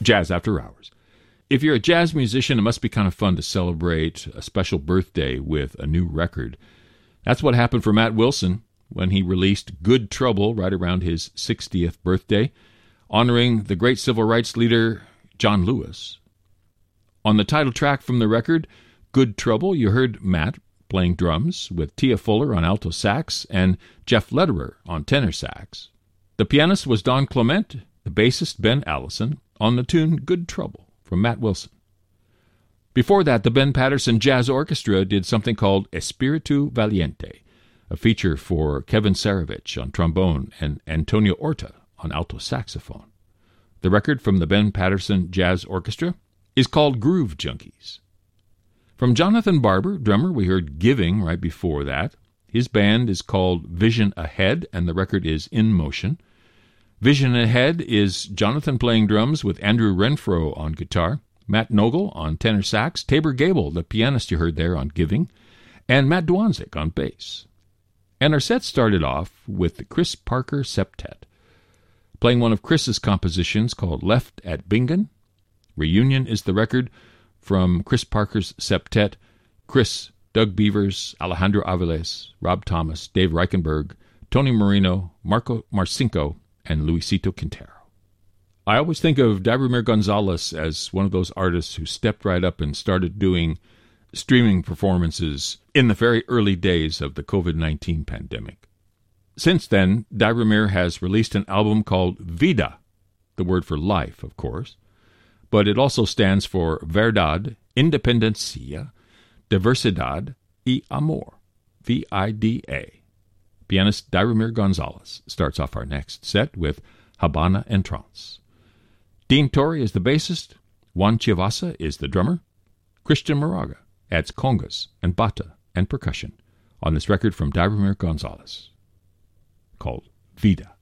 Jazz After Hours. If you're a jazz musician, it must be kind of fun to celebrate a special birthday with a new record. That's what happened for Matt Wilson when he released Good Trouble right around his 60th birthday, honoring the great civil rights leader John Lewis. On the title track from the record, Good Trouble, you heard Matt playing drums with Tia Fuller on alto sax and Jeff Lederer on tenor sax. The pianist was Don Clement, the bassist Ben Allison, on the tune Good Trouble from Matt Wilson. Before that, the Ben Patterson Jazz Orchestra did something called Espiritu Valiente, a feature for Kevin Saravich on trombone and Antonio Orta on alto saxophone. The record from the Ben Patterson Jazz Orchestra is called Groove Junkies. From Jonathan Barber, drummer, we heard Giving right before that. His band is called Vision Ahead, and the record is In Motion. Vision Ahead is Jonathan playing drums with Andrew Renfro on guitar, Matt Nogel on tenor sax, Tabor Gable, the pianist you heard there, on Giving, and Matt Dwanzik on bass. And our set started off with the Chris Parker Septet, playing one of Chris's compositions called Left at Bingen. Reunion is the record from Chris Parker's Septet. Chris, Doug Beavers, Alejandro Aviles, Rob Thomas, Dave Reichenberg, Tony Marino, Marco Marcinko, and Luisito Quintero. I always think of Darumir Gonzalez as one of those artists who stepped right up and started doing streaming performances in the very early days of the COVID-19 pandemic. Since then, Darumir has released an album called Vida, the word for life, of course, but it also stands for Verdad, Independencia, Diversidad y Amor, VIDA. Pianist Darumir Gonzalez starts off our next set with Habana en Trance. Dean Torrey is the bassist, Juan Chivasa is the drummer, Christian Moraga adds congas and bata and percussion on this record from Darumir Gonzalez called Vida.